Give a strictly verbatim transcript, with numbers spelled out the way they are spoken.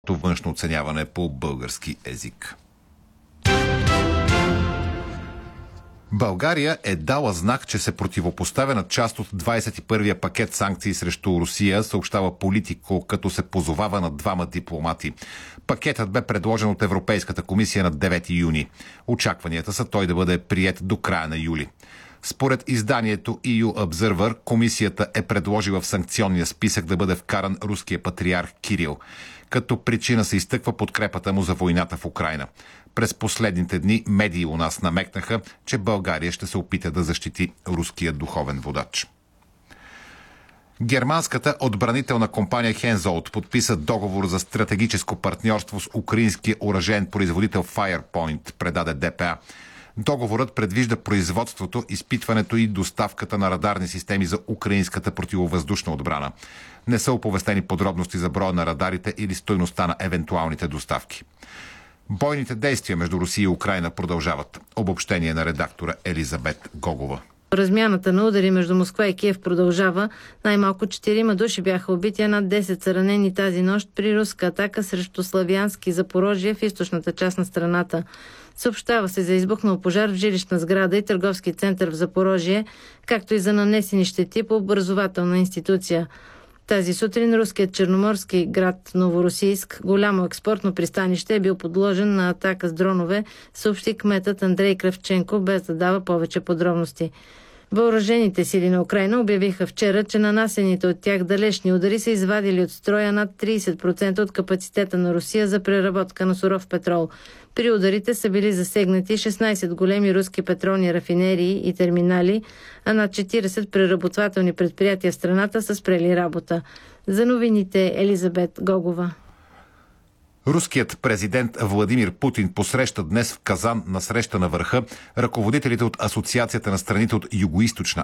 външно оценяване по български език. България е дала знак, че се противопоставя на част от двадесет и първия пакет санкции срещу Русия, съобщава Политико, като се позовава на двама дипломати. Пакетът бе предложен от Европейската комисия на девети юни. Очакванията са той да бъде приет до края на юли. Според изданието и ю Observer, комисията е предложила в санкционния списък да бъде вкаран руския патриарх Кирил. Като причина се изтъква подкрепата му за войната в Украйна. През последните дни медии у нас намекнаха, че България ще се опита да защити руския духовен водач. Германската отбранителна компания Hensoldt подписа договор за стратегическо партньорство с украинския оръжеен производител Firepoint, предаде Д П А. Договорът предвижда производството, изпитването и доставката на радарни системи за украинската противовъздушна отбрана. Не са оповестени подробности за броя на радарите или стойността на евентуалните доставки. Бойните действия между Русия и Украйна продължават. Обобщение на редактора Елизабет Гогова. Размяната на удари между Москва и Киев продължава. Най-малко четирима души бяха убити, а над десет са ранени тази нощ при руска атака срещу Славянски и Запорожие в източната част на страната. Съобщава се за избухнал пожар в жилищна сграда и търговски център в Запорожие, както и за нанесени щети по образователна институция. Тази сутрин руският черноморски град Новоросийск, голямо експортно пристанище, е бил подложен на атака с дронове, съобщи кметът Андрей Кравченко, без да дава повече подробности. Въоръжените сили на Украйна обявиха вчера, че нанасените от тях далечни удари са извадили от строя над тридесет процента от капацитета на Русия за преработка на суров петрол. При ударите са били засегнати шестнадесет големи руски петролни рафинерии и терминали, а над четиридесет преработвателни предприятия в страната са спрели работа. За новините Елизабет Гогова. Руският президент Владимир Путин посреща днес в Казан на среща на върха ръководителите от Асоциацията на страните от Югоизточна